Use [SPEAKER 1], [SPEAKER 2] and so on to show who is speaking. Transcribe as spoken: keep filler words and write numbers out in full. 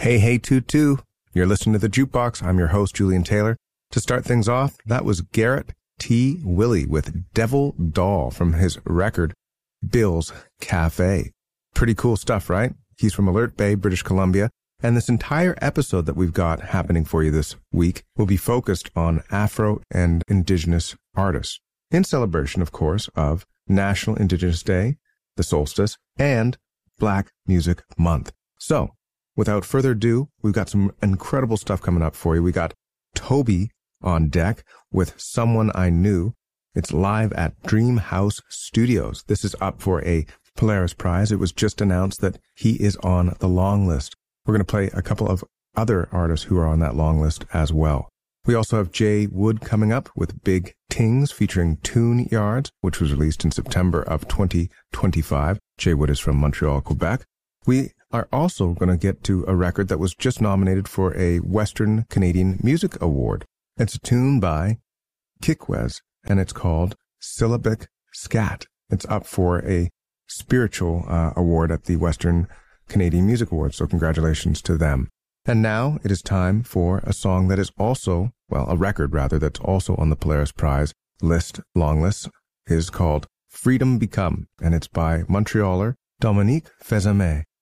[SPEAKER 1] Hey, hey, toot toot. You're listening to The Jukebox. I'm your host, Julian Taylor. To start things off, that was Garrett T. Willie with Devil Doll from his record, Bill's Cafe. Pretty cool stuff, right? He's from Alert Bay, British Columbia. And this entire episode that we've got happening for you this week will be focused on Afro and Indigenous artists, in celebration, of course, of National Indigenous Day, the solstice, and Black Music Month. So, without further ado, we've got some incredible stuff coming up for you. We got Toby on deck with Someone I Knew. It's live at Dream House Studios. This is up for a Polaris Prize. It was just announced that he is on the long list. We're going to play a couple of other artists who are on that long list as well. We also have Jay Wood coming up with Big Tings featuring Tune Yards, which was released in September of twenty twenty-five. Jay Wood is from Montreal, Quebec. We are also going to get to a record that was just nominated for a Western Canadian Music Award. It's a tune by Kikwes, and it's called Syllabic Scat. It's up for a spiritual uh, award at the Western Canadian Music Awards, so congratulations to them. And now it is time for a song that is also, well, a record rather, that's also on the Polaris Prize list, long list, is called Freedom Become, and it's by Montrealer Dominique Fezame.